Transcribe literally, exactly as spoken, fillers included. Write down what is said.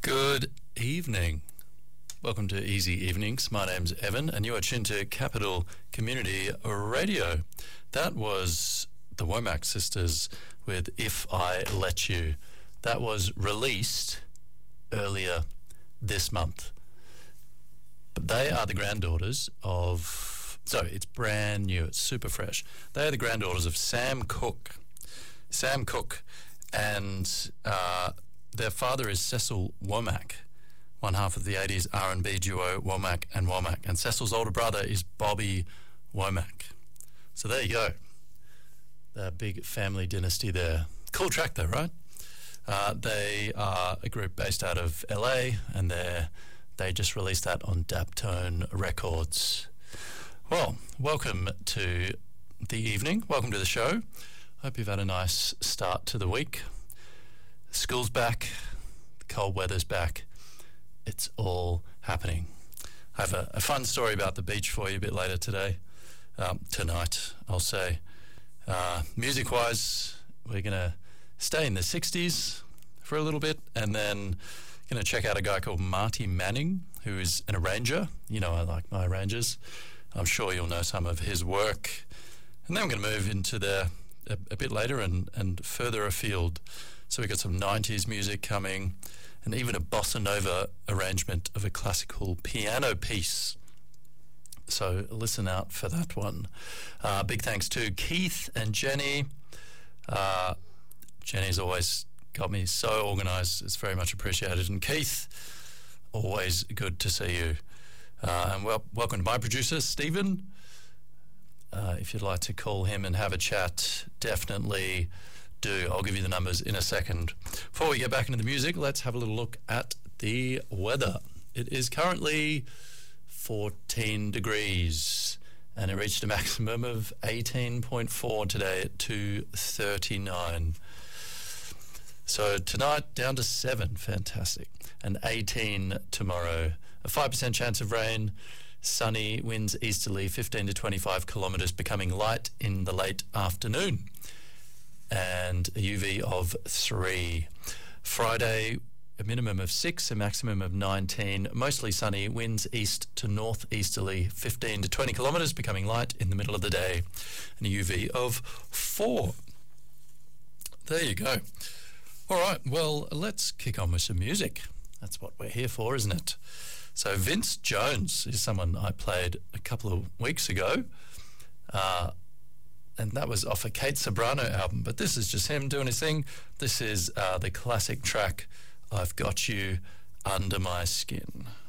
Good evening. Welcome to Easy Evenings. My name's Evan and you are tuned to Capital Community Radio. That was the Womack Sisters with If I Let You. That was released earlier this month. But they are the granddaughters of, so it's brand new, it's super fresh. They are the granddaughters of Sam Cooke. Sam Cooke and uh, their father is Cecil Womack, one half of the eighties R and B duo Womack and Womack. And Cecil's older brother is Bobby Womack. So there you go. The big family dynasty there. Cool track though, right? Uh, they are a group based out of L A and they they just released that on Daptone Records. Well, welcome to the evening. Welcome to the show. Hope you've had a nice start to the week. School's back, the cold weather's back, it's all happening. I have a, a fun story about the beach for you a bit later today, um, tonight I'll say. Uh, music-wise, we're going to stay in the sixties for a little bit and then going to check out a guy called Marty Manning, who is an arranger. You know I like my arrangers. I'm sure you'll know some of his work. And then we're going to move into the a, a bit later and, and further afield. So we've got some nineties music coming and even a bossa nova arrangement of a classical piano piece. So listen out for that one. Uh, big thanks to Keith and Jenny. Uh, Jenny's always got me so organised. It's very much appreciated. And Keith, always good to see you. Uh, and well, welcome to my producer, Stephen. Uh, if you'd like to call him and have a chat, definitely do. I'll give you the numbers in a second. Before we get back into the music, let's have a little look at the weather. It is currently fourteen degrees and it reached a maximum of eighteen point four today at two thirty-nine. So tonight down to seven, fantastic, and eighteen tomorrow. A five percent chance of rain, sunny, winds easterly fifteen to twenty-five kilometres, becoming light in the late afternoon. And a U V of three. Friday, a minimum of six, a maximum of nineteen, mostly sunny, winds east to northeasterly fifteen to twenty kilometres, becoming light in the middle of the day, and a U V of four. There you go. All right, well, let's kick on with some music. That's what we're here for, isn't it? So Vince Jones is someone I played a couple of weeks ago. Uh, and that was off a Kate Sobrano album, but this is just him doing his thing. This is uh, the classic track, I've Got You Under My Skin.